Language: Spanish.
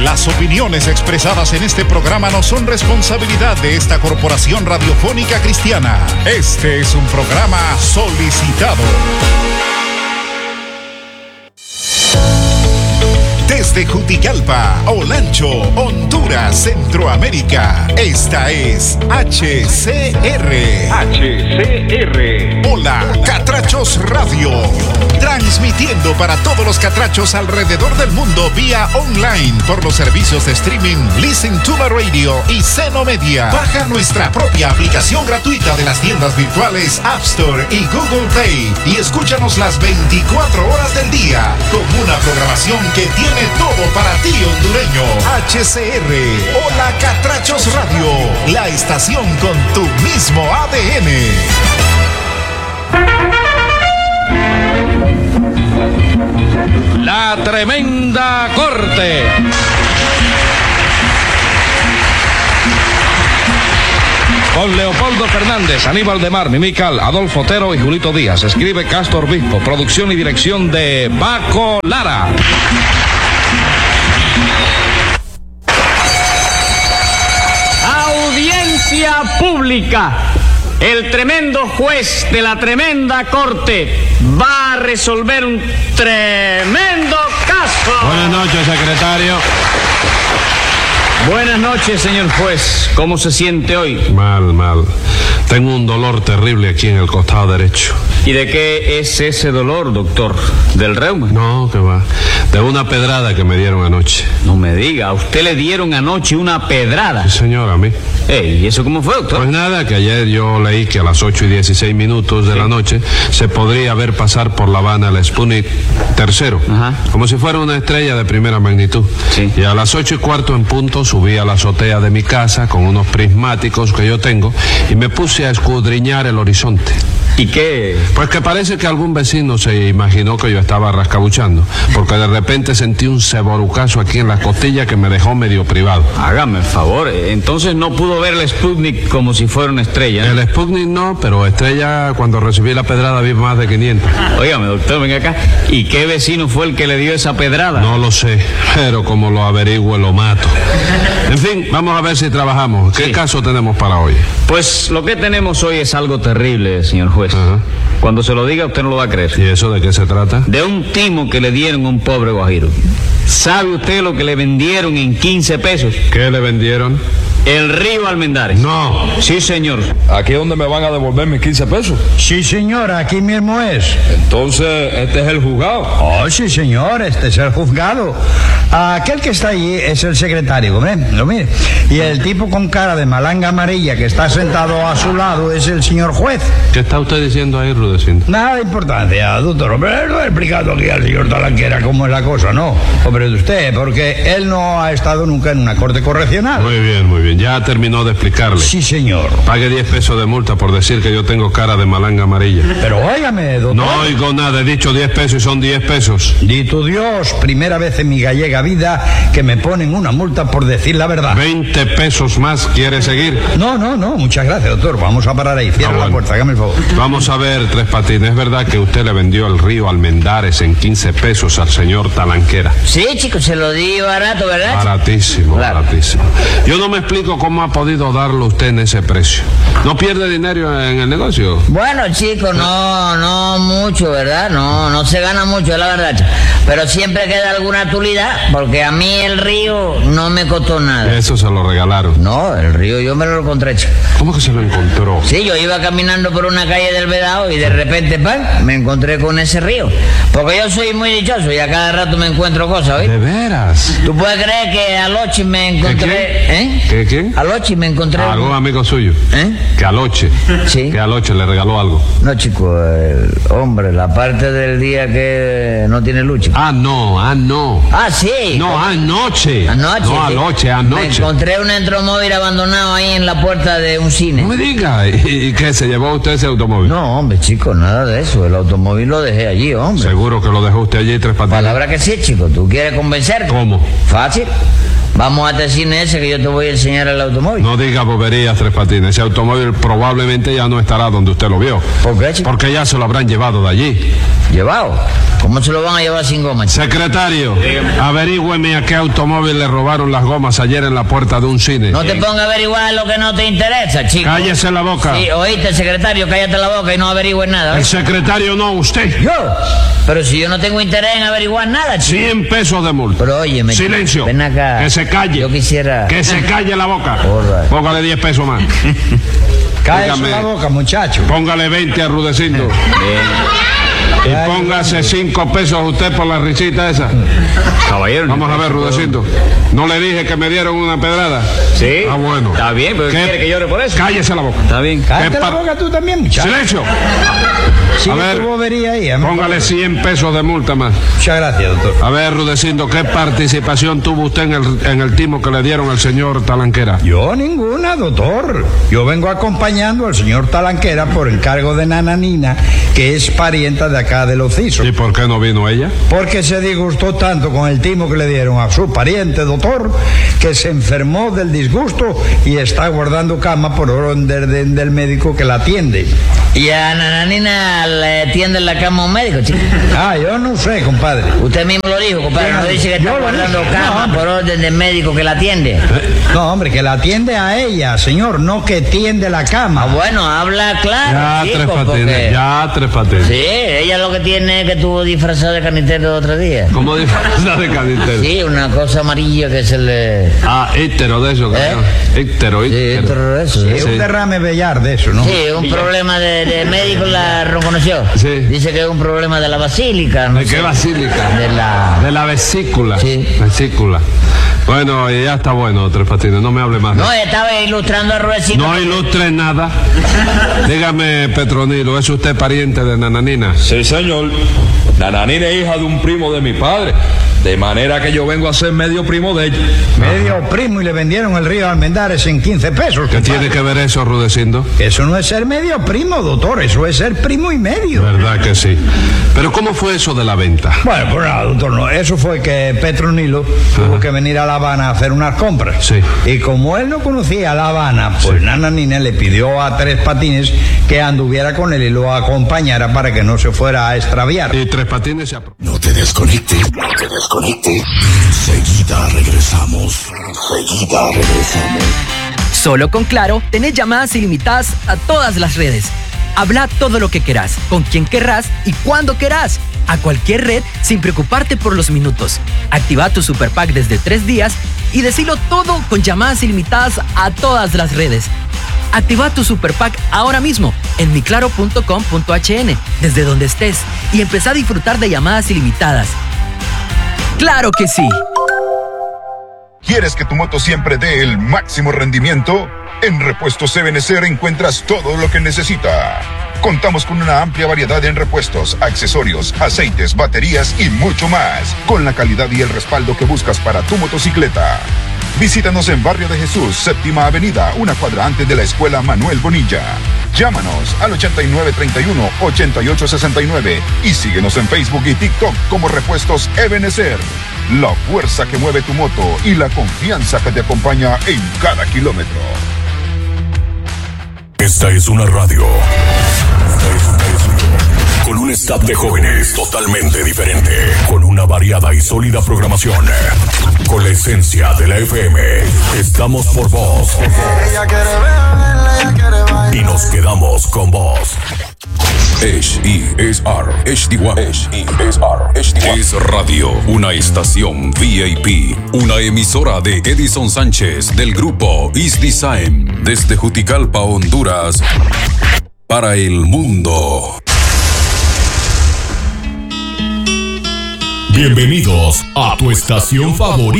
Las opiniones expresadas en este programa no son responsabilidad de esta corporación radiofónica cristiana. Este es un programa solicitado. Desde Jutigalpa, Olancho, Honduras, Centroamérica. Esta es HCR. Hola, Catrachos Radio. Transmitiendo para todos los catrachos alrededor del mundo vía online por los servicios de streaming Listen to the Radio y Seno Media. Baja nuestra propia aplicación gratuita de las tiendas virtuales App Store y Google Play y escúchanos las 24 horas del día con una programación que tiene todo para ti, hondureño. HCR, Hola Catrachos Radio, la estación con tu mismo ADN. La Tremenda Corte. Con Leopoldo Fernández, Aníbal de Mar, Mimical, Adolfo Otero y Julito Díaz. Escribe Castro Obispo. Producción y dirección de Paco Lara. Audiencia pública. El tremendo juez de la tremenda corte va a resolver un tremendo caso. Buenas noches, secretario. Buenas noches, señor juez. ¿Cómo se siente hoy? Mal. Tengo un dolor terrible aquí en el costado derecho. ¿Y de qué es ese dolor, doctor? ¿Del reuma? No, que va. De una pedrada que me dieron anoche. No me diga, ¿a usted le dieron anoche una pedrada? Sí, señor, a mí. ¿Y eso cómo fue, doctor? Pues nada, que ayer yo leí que a las 8:16 de la noche se podría ver pasar por La Habana el Sputnik tercero. Ajá. Como si fuera una estrella de primera magnitud. Sí. Y a las 8:15 en punto subí a la azotea de mi casa con unos prismáticos que yo tengo y me puse a escudriñar el horizonte. ¿Y qué? Pues que parece que algún vecino se imaginó que yo estaba rascabuchando, porque de repente sentí un ceborucazo aquí en las costillas que me dejó medio privado. Hágame el favor, entonces no pudo ver el Sputnik como si fuera una estrella, ¿no? El Sputnik no, pero estrella cuando recibí la pedrada vi más de 500. Óigame, doctor, venga acá. ¿Y qué vecino fue el que le dio esa pedrada? No lo sé, pero como lo averigüe lo mato. En fin, vamos a ver si trabajamos. ¿Qué caso tenemos para hoy? Pues lo que tenemos hoy es algo terrible, señor juez. Ajá. Cuando se lo diga, usted no lo va a creer. ¿Y eso de qué se trata? De un timo que le dieron a un pobre guajiro. ¿Sabe usted lo que le vendieron en 15 pesos? ¿Qué le vendieron? El río Almendares. No. Sí, señor. ¿Aquí es donde me van a devolver mis 15 pesos? Sí, señor, aquí mismo es. Entonces, este es el juzgado. Oh, sí, señor, este es el juzgado. Aquel que está allí es el secretario, hombre, lo mire. Y el tipo con cara de malanga amarilla que está sentado a su lado es el señor juez. ¿Qué está usted diciendo ahí, Rudecindo? Nada de importancia, doctor. Hombre, no he explicado aquí al señor Talanquera cómo es la cosa, ¿no? Hombre, de usted, porque él no ha estado nunca en una corte correccional. Muy bien, muy bien. Ya terminó de explicarle. Sí, señor. Pague 10 pesos de multa por decir que yo tengo cara de malanga amarilla. Pero óigame, doctor. No oigo nada, he dicho 10 pesos y son 10 pesos. Dito Dios, primera vez en mi gallega vida que me ponen una multa por decir la verdad. 20 pesos más, ¿quiere seguir? No, muchas gracias, doctor. Vamos a parar ahí. Cierra la puerta, hágame el favor. Vamos a ver, Tres Patines, ¿es verdad que usted le vendió el río Almendares en 15 pesos al señor Talanquera? Sí, chicos, se lo di barato, ¿verdad? Baratísimo, Claro. baratísimo. Yo no me explico cómo ha podido darlo usted en ese precio. ¿No pierde dinero en el negocio? Bueno, chicos, no mucho, ¿verdad? No se gana mucho, la verdad. Pero siempre queda alguna utilidad, porque a mí el río no me costó nada. Eso se lo regalaron. No, el río yo me lo encontré, chico. ¿Cómo que se lo encontró? Sí, yo iba caminando por una calle del Vedado y de repente, ¡pam!, me encontré con ese río. Porque yo soy muy dichoso y a cada rato me encuentro cosas, ¿oí? ¿De veras? ¿Tú puedes creer que anoche me encontré... ¿Qué quién? Anoche me encontré... ¿Algún amigo suyo? Que anoche. Sí. Que anoche le regaló algo. No, chico, hombre, la parte del día que no tiene luz, chico. Ah, no. Ah, sí. No, anoche. Anoche. No, sí. anoche. Me encontré un entromóvil abandonado ahí en la puerta de un cine. No me diga. ¿Y qué? ¿Se llevó usted ese automóvil? No, hombre, chico, nada de eso. El automóvil lo dejé allí, hombre. Seguro que lo dejó usted allí, Tres Patines. Palabra que sí, chico. ¿Tú quieres convencer? ¿Cómo? Fácil. Vamos a este cine ese que yo te voy a enseñar el automóvil. No diga boberías, Tres Patines. Ese automóvil probablemente ya no estará donde usted lo vio. ¿Por qué, chico? Porque ya se lo habrán llevado de allí. ¿Llevado? ¿Cómo se lo van a llevar sin goma, chico? Secretario, averígüeme a qué automóvil le robaron las gomas ayer en la puerta de un cine. No te pongas a averiguar lo que no te interesa, chico. Cállese la boca. Sí, oíste, secretario, cállate la boca y no averigües nada. El secretario no, usted. ¿Yo? Pero si yo no tengo interés en averiguar nada, chico. 100 pesos de multa. Pero óyeme, chico, silencio. ven acá. Que se calle. Yo quisiera... Que se calle la boca. All right. Póngale 10 pesos más. Cállese la boca, muchacho. Póngale 20 a Rudecindo. Y póngase 5 pesos usted por la risita esa. Caballero. Vamos a ver, Rudecindo. ¿No le dije que me dieron una pedrada? Sí. Ah, bueno. Está bien, pero ¿quiere que llore por eso? Cállese la boca. Está bien. Cállate la boca tú también, muchacho. ¡Silencio! Sigue A ver, tu bobería ahí. Póngale 100 pesos de multa más. Muchas gracias, doctor. A ver, Rudecindo, ¿qué participación tuvo usted en el timo que le dieron al señor Talanquera? Yo ninguna, doctor. Yo vengo acompañando al señor Talanquera por encargo de Nananina, que es parienta de acá de Los Cisos. ¿Y por qué no vino ella? Porque se disgustó tanto con el timo que le dieron a su pariente, doctor, que se enfermó del disgusto y está guardando cama por orden del médico que la atiende. ¿Y a Nananina le tienden la cama a un médico, chico? Ah, yo no sé, compadre. Usted mismo lo dijo, compadre. No dice que está Yo lo guardando dije. cama No, por orden del médico que la atiende. No, hombre, que la atiende a ella, señor, no que tiende la cama. Ah, bueno, habla claro, Ya, chico, Tres Patines, porque... ya, Tres Patines. Sí, ella lo que tiene es que estuvo disfrazada de canitero el otro día. ¿Cómo disfraza de canitero? Sí, una cosa amarilla que se le... Ah, íctero de eso, cabrón. Íctero. Sí, esto es eso. Es un derrame bellar de eso, ¿no? Sí, un problema de médico la reconoció. Sí. Dice que es un problema de la basílica. No ¿De qué sé. basílica? De la... vesícula. Sí. Vesícula. Bueno, y ya está bueno, Tres Patines, no me hable más. No, estaba ilustrando a Ruecito. No ilustre nada. Dígame, Petronilo, ¿es usted pariente de Nananina? Sí, señor. Nananina es hija de un primo de mi padre. De manera que yo vengo a ser medio primo de ella. Medio primo y le vendieron el río Almendares en 15 pesos. ¿Qué compadre. tiene que ver eso, Rudecindo? Eso no es ser medio primo, doctor, eso es ser primo y medio. ¿Verdad que sí? Pero ¿cómo fue eso de la venta? Bueno, pues nada, doctor, no. Eso fue que Petronilo tuvo que venir a La Habana a hacer unas compras. Sí. Y como él no conocía La Habana, pues Nananina le pidió a Tres Patines que anduviera con él y lo acompañara para que no se fuera a extraviar. Y Tres Patines se No te desconectes, no te desconectes. Enseguida regresamos. Solo con Claro, tenés llamadas ilimitadas a todas las redes. Habla todo lo que querás, con quien querrás y cuando querás. A cualquier red sin preocuparte por los minutos. Activa tu Super Pack desde 3 días y decilo todo con llamadas ilimitadas a todas las redes. Activa tu Super Pack ahora mismo en miclaro.com.hn desde donde estés y empezá a disfrutar de llamadas ilimitadas. ¡Claro que sí! ¿Quieres que tu moto siempre dé el máximo rendimiento? En Repuestos Ebenecer encuentras todo lo que necesita. Contamos con una amplia variedad en repuestos, accesorios, aceites, baterías y mucho más, con la calidad y el respaldo que buscas para tu motocicleta. Visítanos en Barrio de Jesús, Séptima Avenida, una cuadra antes de la Escuela Manuel Bonilla. Llámanos al 8931-8869 y síguenos en Facebook y TikTok como Repuestos Ebenecer. La fuerza que mueve tu moto y la confianza que te acompaña en cada kilómetro. Esta es una radio. Con un staff de jóvenes totalmente diferente. Con una variada y sólida programación. Con la esencia de la FM. Estamos por vos. Y nos quedamos con vos. HESR Es Radio, una estación VIP, una emisora de Edison Sánchez del grupo East Design, desde Juticalpa, Honduras, para el mundo. Bienvenidos a tu estación favorita.